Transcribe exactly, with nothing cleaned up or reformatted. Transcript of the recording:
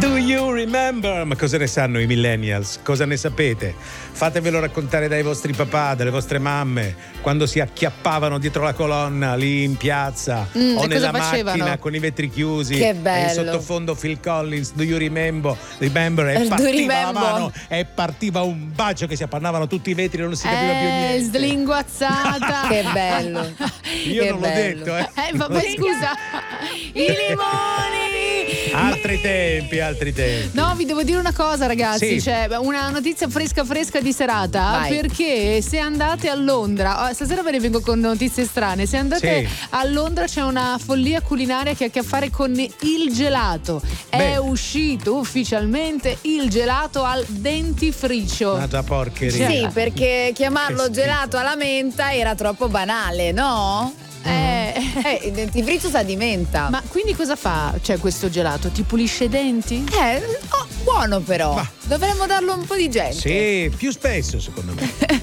Do you remember? Ma cosa ne sanno i millennials? Cosa ne sapete? Fatevelo raccontare dai vostri papà, dalle vostre mamme, quando si acchiappavano dietro la colonna lì in piazza Mm, o e nella cosa facevano? macchina con i vetri chiusi. Che E bello. in sottofondo Phil Collins, Do you remember? Remember? E Do you partiva la remember? mano e partiva un bacio che si appannavano tutti i vetri e non si capiva più Eh, niente. slinguazzata. Che bello. Io che non bello. l'ho detto, eh. Eh, vabbè, scusa. I limoni! Altri tempi, altri tempi. No, vi devo dire una cosa, ragazzi. Sì. C'è una notizia fresca fresca di serata. Vai. Perché se andate a Londra, oh, stasera ve ne vengo con notizie strane. Se andate Sì. a Londra c'è una follia culinaria che ha a che fare con il gelato. È Beh. uscito ufficialmente il gelato al dentifricio. Una già porcheria. Sì, perché chiamarlo Che schifo. gelato alla menta era troppo banale, no? Eh, Eh, il dentifricio sa di menta. ma quindi cosa fa? Cioè, questo gelato ti pulisce i denti? Eh, oh, buono però. Ma- Dovremmo darlo a un po' di gente. Sì, più spesso secondo me.